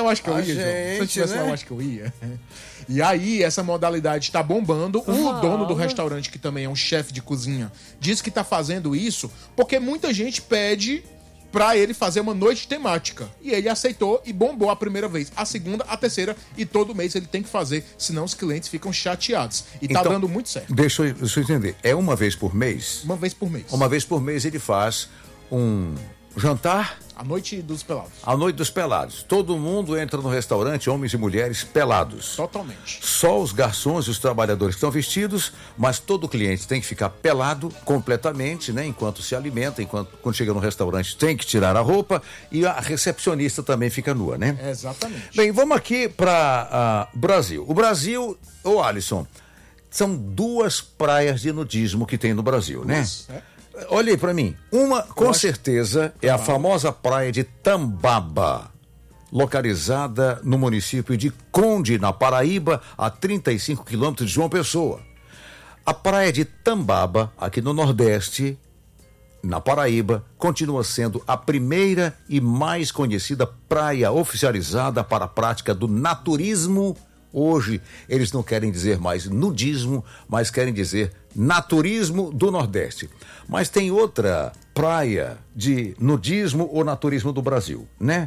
eu acho que eu ia, João. Se eu tivesse lá, eu acho que eu ia. E aí, essa modalidade está bombando. O dono do restaurante, que também é um chefe de cozinha, diz que está fazendo isso porque muita gente pede pra ele fazer uma noite temática. E ele aceitou e bombou a primeira vez. A segunda, a terceira, e todo mês ele tem que fazer, senão os clientes ficam chateados. E tá dando muito certo. Deixa eu entender. É uma vez por mês? Uma vez por mês. Uma vez por mês ele faz um jantar... A noite dos pelados. A noite dos pelados. Todo mundo entra no restaurante, homens e mulheres pelados. Totalmente. Só os garçons e os trabalhadores que estão vestidos, mas todo cliente tem que ficar pelado completamente, né? Enquanto se alimenta, quando chega no restaurante tem que tirar a roupa e a recepcionista também fica nua, né? Exatamente. Bem, vamos aqui para Brasil. O Brasil, Alisson, são 2 praias de nudismo que tem no Brasil, né? Olha aí pra mim. Uma, com certeza, é a famosa praia de Tambaba, localizada no município de Conde, na Paraíba, a 35 quilômetros de João Pessoa. A praia de Tambaba, aqui no Nordeste, na Paraíba, continua sendo a primeira e mais conhecida praia oficializada para a prática do naturismo. Hoje, eles não querem dizer mais nudismo, mas querem dizer naturismo do Nordeste. Mas tem outra praia de nudismo ou naturismo do Brasil, né?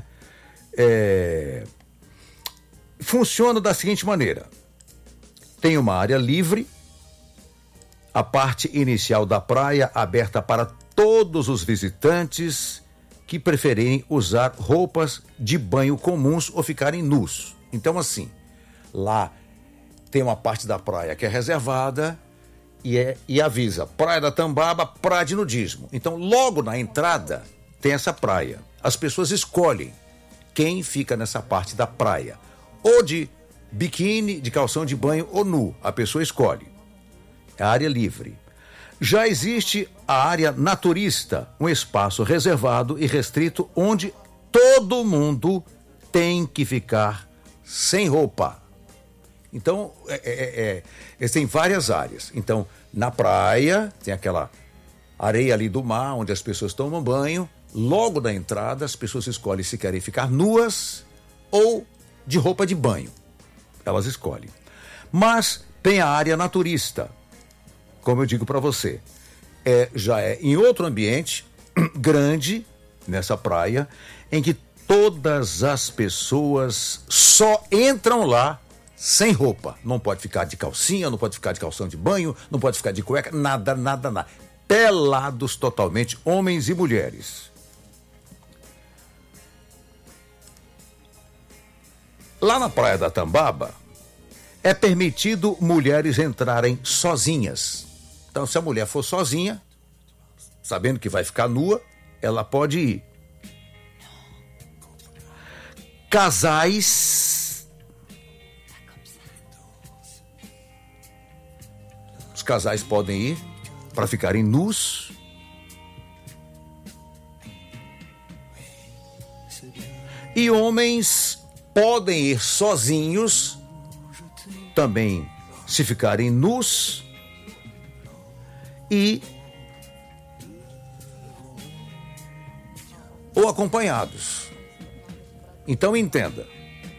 Funciona da seguinte maneira. Tem uma área livre, a parte inicial da praia aberta para todos os visitantes que preferirem usar roupas de banho comuns ou ficarem nus. Então, assim, lá tem uma parte da praia que é reservada e avisa, Praia da Tambaba, praia de nudismo. Então, logo na entrada, tem essa praia. As pessoas escolhem quem fica nessa parte da praia. Ou de biquíni, de calção de banho ou nu. A pessoa escolhe. É a área livre. Já existe a área naturista, um espaço reservado e restrito onde todo mundo tem que ficar sem roupa. Então, tem várias áreas. Então, na praia, tem aquela areia ali do mar, onde as pessoas tomam banho. Logo na entrada, as pessoas escolhem se querem ficar nuas ou de roupa de banho. Elas escolhem. Mas tem a área naturista. Como eu digo para você, já é em outro ambiente grande, nessa praia, em que todas as pessoas só entram lá sem roupa. Não pode ficar de calcinha, não pode ficar de calção de banho, não pode ficar de cueca, nada. Pelados totalmente, homens e mulheres. Lá na Praia da Tambaba, é permitido mulheres entrarem sozinhas. Então, se a mulher for sozinha, sabendo que vai ficar nua, ela pode ir. Os casais podem ir para ficarem nus. E homens podem ir sozinhos, também se ficarem nus. Ou acompanhados. Então entenda.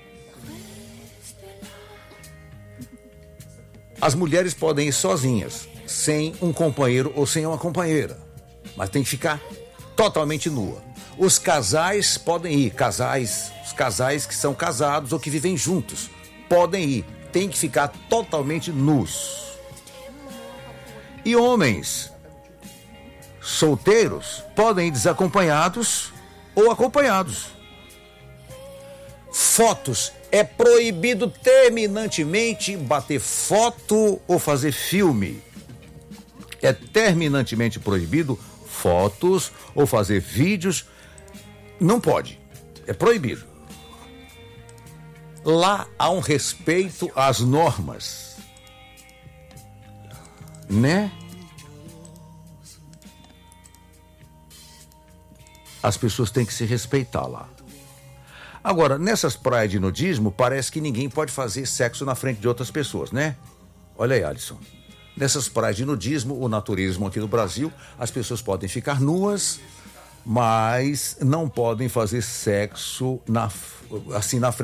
As mulheres podem ir sozinhas, sem um companheiro ou sem uma companheira, mas tem que ficar totalmente nua. Os casais podem ir, os casais que são casados ou que vivem juntos, podem ir, tem que ficar totalmente nus. E homens solteiros podem ir desacompanhados ou acompanhados. Fotos, é proibido terminantemente bater foto ou fazer filme. É terminantemente proibido fotos ou fazer vídeos. Não pode, é proibido. Lá há um respeito às normas, né? As pessoas têm que se respeitar lá. Agora, nessas praias de nudismo, parece que ninguém pode fazer sexo na frente de outras pessoas, né? Olha aí, Alisson. Nessas praias de nudismo, o naturismo aqui no Brasil, as pessoas podem ficar nuas, mas não podem fazer sexo na frente